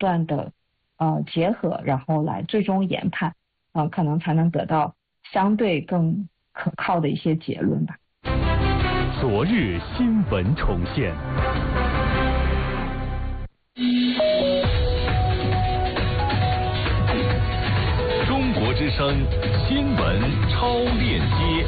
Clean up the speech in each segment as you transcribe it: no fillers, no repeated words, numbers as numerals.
断的结合，然后来最终研判，可能才能得到相对更可靠的一些结论吧。 昨日新闻重现。中国之声新闻超链接。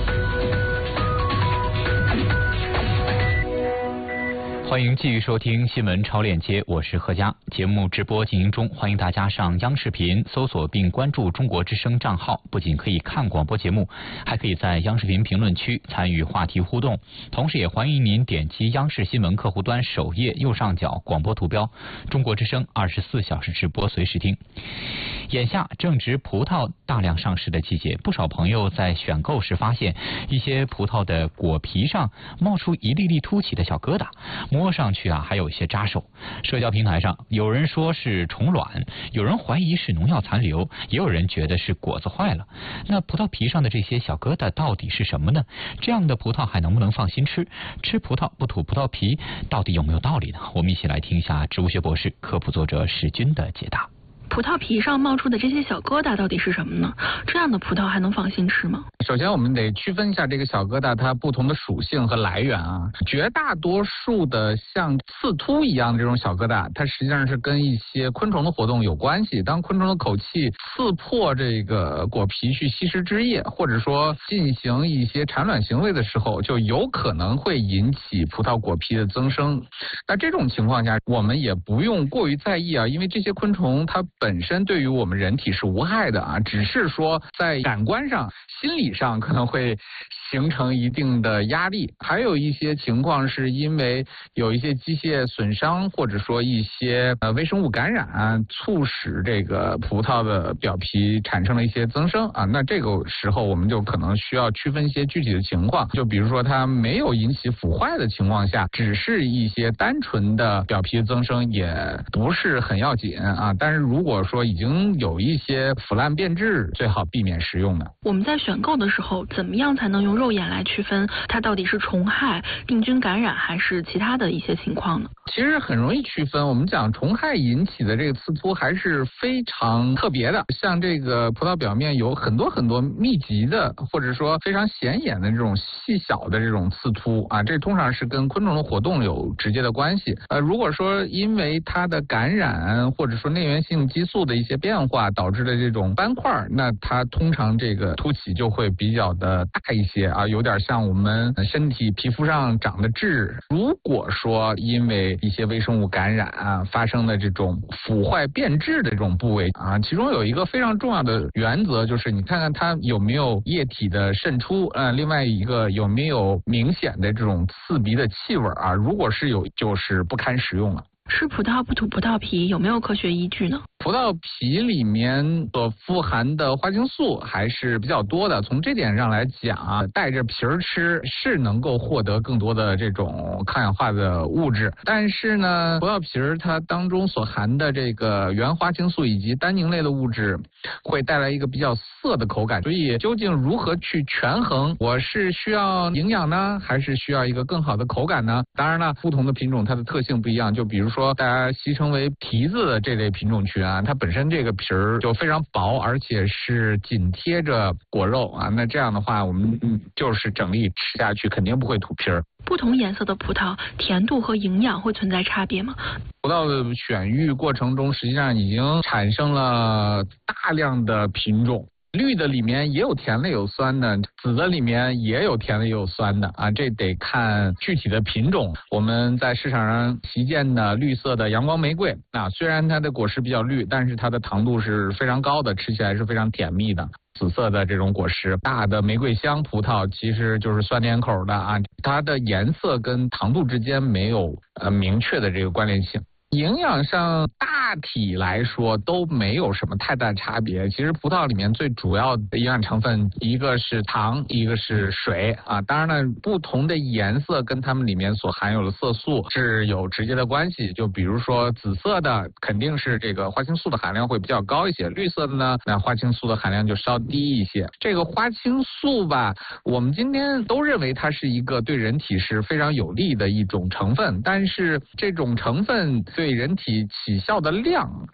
欢迎继续收听新闻超链接，我是何佳。节目直播进行中，欢迎大家上央视频搜索并关注中国之声账号，不仅可以看广播节目，还可以在央视频评论区参与话题互动。同时也欢迎您点击央视新闻客户端首页右上角广播图标，中国之声24小时直播随时听。眼下正值葡萄大量上市的季节，不少朋友在选购时发现一些葡萄的果皮上冒出一粒粒凸起的小疙瘩，摸上去还有一些扎手。社交平台上有人说是虫卵，有人怀疑是农药残留，也有人觉得是果子坏了。那葡萄皮上的这些小疙瘩到底是什么呢？这样的葡萄还能不能放心吃？吃葡萄不吐葡萄皮到底有没有道理呢？我们一起来听一下植物学博士、科普作者史军的解答。 葡萄皮上冒出的这些小疙瘩到底是什么呢？这样的葡萄还能放心吃吗？ 首先我们得区分一下这个小疙瘩它不同的属性和来源啊。绝大多数的像刺突一样的这种小疙瘩，它实际上是跟一些昆虫的活动有关系。当昆虫的口气刺破这个果皮去吸食汁液，或者说进行一些产卵行为的时候，就有可能会引起葡萄果皮的增生。那这种情况下我们也不用过于在意啊，因为这些昆虫它本身对于我们人体是无害的啊，只是说在感官上、心理上可能会形成一定的压力。还有一些情况是因为有一些机械损伤，或者说一些微生物感染，促使这个葡萄的表皮产生了一些增生啊。那这个时候我们就可能需要区分一些具体的情况，就比如说它没有引起腐坏的情况下，只是一些单纯的表皮增生也不是很要紧啊。但是如果说已经有一些腐烂变质，最好避免食用的。 我们在选购的时候，怎么样才能用肉眼来区分它到底是虫害、病菌感染还是其他的一些情况呢？ 其实很容易区分。我们讲虫害引起的这个刺突还是非常特别的，像这个葡萄表面有很多很多密集的，或者说非常显眼的这种细小的这种刺突啊，这通常是跟昆虫的活动有直接的关系。如果说因为它的感染或者说内源性激素的一些变化导致的这种斑块，那它通常这个凸起就会比较的大一些啊，有点像我们身体皮肤上长的痣。如果说因为一些微生物感染发生的这种腐坏变质的这种部位啊，其中有一个非常重要的原则，就是你看看它有没有液体的渗出，另外一个有没有明显的这种刺鼻的气味啊，如果是有，就是不堪食用了。 吃葡萄不吐葡萄皮有没有科学依据呢？ 葡萄皮里面所富含的花青素还是比较多的，从这点上来讲啊，带着皮儿吃是能够获得更多的这种抗氧化的物质。但是呢，葡萄皮儿它当中所含的这个原花青素以及单宁类的物质会带来一个比较涩的口感，所以究竟如何去权衡，我是需要营养呢，还是需要一个更好的口感呢？当然了，不同的品种它的特性不一样，就比如说大家戏称为皮子的这类品种群啊，它本身这个皮儿就非常薄，而且是紧贴着果肉啊，那这样的话我们就是整粒吃下去肯定不会吐皮儿。 不同颜色的葡萄甜度和营养会存在差别吗？ 葡萄的选育过程中实际上已经产生了大量的品种，绿的里面也有甜的有酸的，紫的里面也有甜的也有酸的啊，这得看具体的品种。我们在市场上旗舰的绿色的阳光玫瑰啊，虽然它的果实比较绿，但是它的糖度是非常高的，吃起来是非常甜蜜的。紫色的这种果实，大的玫瑰香葡萄其实就是酸甜口的啊，它的颜色跟糖度之间没有明确的这个关联性。营养上大体来说都没有什么太大差别。其实葡萄里面最主要的营养成分一个是糖，一个是水啊。当然了，不同的颜色跟它们里面所含有的色素是有直接的关系。就比如说紫色的肯定是这个花青素的含量会比较高一些，绿色的呢，那花青素的含量就稍低一些。这个花青素吧，我们今天都认为它是一个对人体是非常有利的一种成分，但是这种成分对人体起效的量